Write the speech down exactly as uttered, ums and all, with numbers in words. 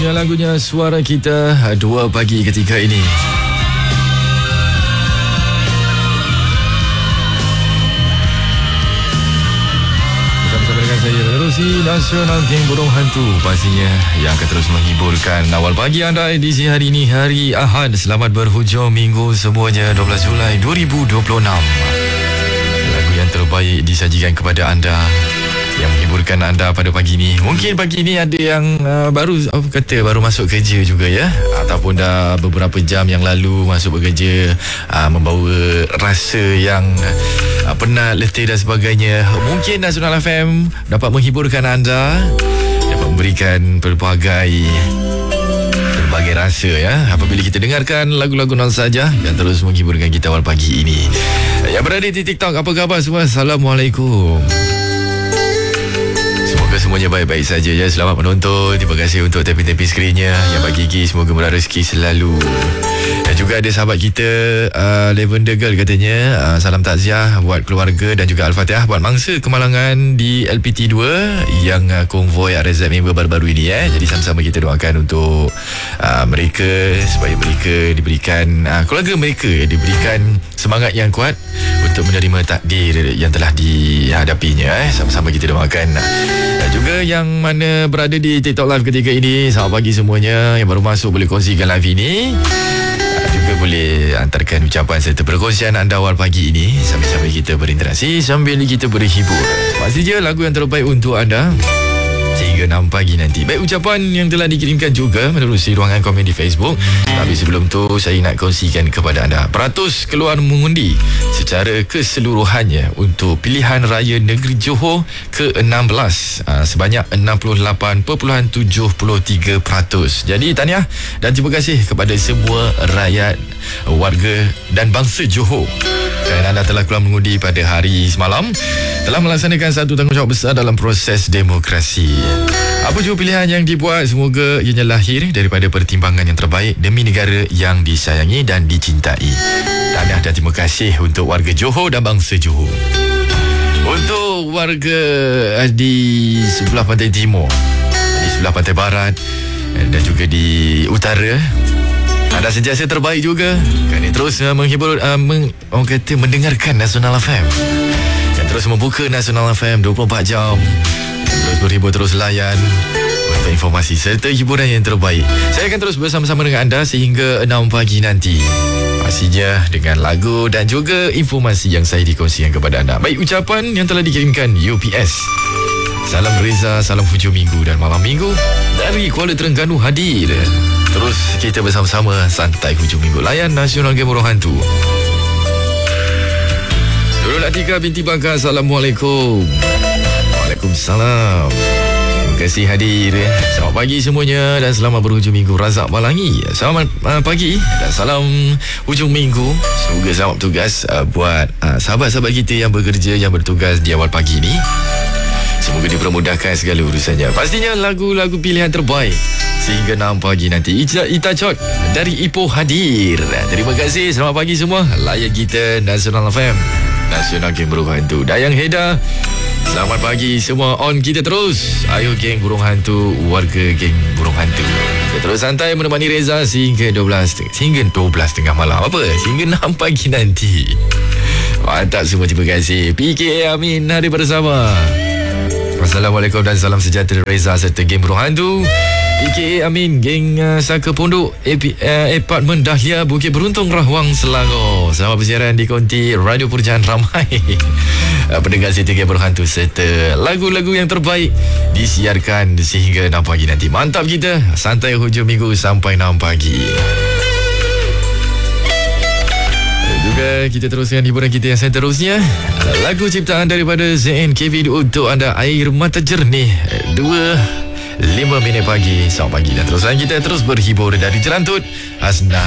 dengan lagunya Suara Kita dua pagi ketika ini. Bersama-sama dengan saya menerusi Nasional Geng Burung Hantu, pastinya yang akan terus menghiburkan awal pagi anda edisi hari ini, hari Ahad. Selamat berhujung minggu semuanya, dua belas Julai dua ribu dua puluh enam. Lagu yang terbaik disajikan kepada anda, yang menghiburkan anda pada pagi ini. Mungkin pagi ini ada yang uh, baru apa kata baru masuk kerja juga ya, ataupun dah beberapa jam yang lalu masuk bekerja, uh, membawa rasa yang uh, penat, letih dan sebagainya. Mungkin Nasional F M dapat menghiburkan anda, dapat memberikan pelbagai berbagai rasa ya apabila kita dengarkan lagu-lagu nostalgia yang terus menghiburkan kita awal pagi ini. Yang berada di TikTok, apa khabar semua? Assalamualaikum. Semoga semuanya baik-baik saja ya. Selamat menonton. Terima kasih untuk tapping-tapping skrinnya. Yang bagi Gigi, semoga murah rezeki selalu. Dan juga ada sahabat kita uh, Lavender Girl katanya, uh, salam takziah buat keluarga dan juga Al-Fatihah buat mangsa kemalangan di L P T dua yang uh, konvoi R Z member baru-baru ini eh. Jadi sama-sama kita doakan untuk uh, mereka, supaya mereka diberikan uh, keluarga mereka diberikan semangat yang kuat untuk menerima takdir yang telah dihadapinya eh. Sama-sama kita doakan. Dan juga yang mana berada di TikTok live ketika ini, selamat pagi semuanya. Yang baru masuk boleh kongsikan live ini, juga boleh antarkan ucapan serta perkongsian anda awal pagi ini. Sambil-sambil kita berinteraksi, sambil kita berhibur. Pasti je lagu yang terbaik untuk anda sehingga enam pagi nanti. Baik, ucapan yang telah dikirimkan juga menerusi ruangan komen di Facebook. Tapi sebelum tu saya nak kongsikan kepada anda peratus keluar mengundi secara keseluruhannya untuk pilihan raya negeri Johor ke enam belas, aa, sebanyak enam puluh lapan perpuluhan tujuh tiga peratus. Jadi tahniah dan terima kasih kepada semua rakyat, warga dan bangsa Johor kerana anda telah keluar mengundi pada hari semalam, telah melaksanakan satu tanggungjawab besar dalam proses demokrasi. Apa jua pilihan yang dibuat, semoga ianya lahir daripada pertimbangan yang terbaik demi negara yang disayangi dan dicintai. Tahniah dan terima kasih untuk warga Johor dan bangsa Johor. Untuk warga di sebelah pantai timur, di sebelah pantai barat dan juga di utara, anda sentiasa terbaik juga kerana terus uh, menghibur, uh, meng, orang kata mendengarkan Nasional F M dan terus membuka Nasional F M dua puluh empat jam, terus berhibur, terus layan untuk informasi serta hiburan yang terbaik. Saya akan terus bersama-sama dengan anda sehingga enam pagi nanti, pastinya dengan lagu dan juga informasi yang saya dikongsikan kepada anda. Baik, ucapan yang telah dikirimkan U P S. Salam Reza, salam hujung minggu dan malam minggu dari Kuala Terengganu hadir. Terus kita bersama-sama santai hujung minggu, layan Nasional Geng Burung Hantu. Nurul Atika binti Bangka, Assalamualaikum. Waalaikumsalam. Terima kasih hadir. Selamat pagi semuanya dan selamat berhujung minggu. Razak Malangi, selamat uh, pagi dan salam hujung minggu. Semoga selamat bertugas uh, buat uh, sahabat-sahabat kita yang bekerja, yang bertugas di awal pagi ini. Semoga dipermudahkan segala urusannya. Pastinya lagu-lagu pilihan terbaik sehingga enam pagi nanti. Ita, Ita Chot dari Ipoh hadir. Terima kasih. Selamat pagi semua. Layan kita Nasional F M, Nasional Geng Burung Hantu. Dayang Heda, selamat pagi semua. On kita terus. Ayo Geng Burung Hantu, warga Geng Burung Hantu. Kita terus santai menemani Reza sehingga dua belas hingga dua belas tengah malam. Apa? Sehingga enam pagi nanti. Mantap semua. Terima kasih. P K A Amin hari bersama. Assalamualaikum dan salam sejahtera Reza serta Geng Burung Hantu. P K A Amin, Geng uh, Saka Pondok, A P, uh, Apartmen Dahlia, Bukit Beruntung, Rahwang, Selangor. Selamat bersiaran di konti Radio Purjaan ramai uh, pendengar setia Geng Burung Hantu serta lagu-lagu yang terbaik disiarkan sehingga enam pagi nanti. Mantap kita, santai hujung minggu sampai enam pagi. Juga kita teruskan hiburan kita yang seterusnya. Lagu ciptaan daripada Z N K V untuk anda, Air Mata Jernih. Dua lima minit pagi. Selamat pagi dan teruskan kita terus berhibur dari Jelantut Hasnah